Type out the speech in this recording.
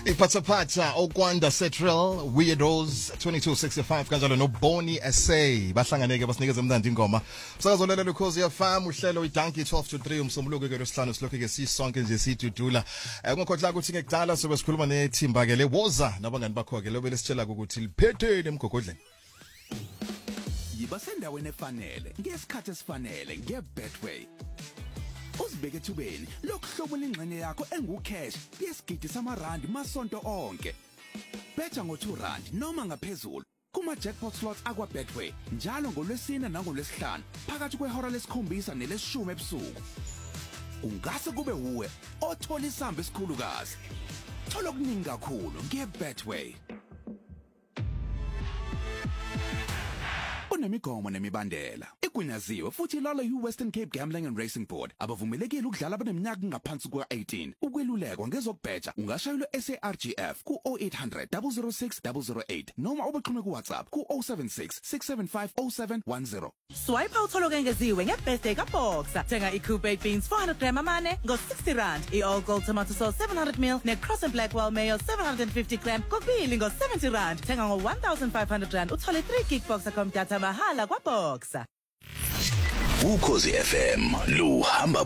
Iphathaphatha okwanda Central Weirdos 2265 kanjalo no Boni SA bahlanganeke basinikeza umndandi ingoma sakazolelela ukhozi FM uhlelo iDonkey 12 to 3 umsombuluko ke lesihlanu silokho ke sisonke nje sidudula ungakhohlwa ukuthi ngekudala sobe sikhuluma nethimba ke lewoza nabangani bakho ke lobe lesitshela ukuthi liphetheni emgogodleni yiba sendaweni efanele ngesikhathi esifanele ngeBetway uzibeke ethubeni lokuhlobula ingxenye yakho engucash yesigidi samarandi masonto onke betha ngo2 noma ngaphezulu kuma jackpot slots akwa Betway njalo ngolwesine nangolwesihlanu phakathi kwehora lesikhombisa neleshumi ebusuku ungase kube uwe othola isamba esikhulukazi thola okuningi kakhulu ngeBetway Unemigomo nemibandela igunyaziwe futhi ilala yiWestern Cape Gambling and Racing Board abavumelekile ukudlala abaneminyaka ngaphansi kwa18 ukwelulekwa ngezokubheja ungashayelwa SARGF ku 0800 006 008 noma ubaxhume ku WhatsApp ku 076 675 0710 Swipe out holokengeziwe ngebirthday kaBoxer thenga iCoupe beans 400g amane ngo60 iAll Gold tomato sauce 700ml neCross and Blackwell mayo 750g kokubili ngo70 thenga ngo1500 uthole 3 GB Boxer com data mahala kwaBoxer Ukhozi FM luhamba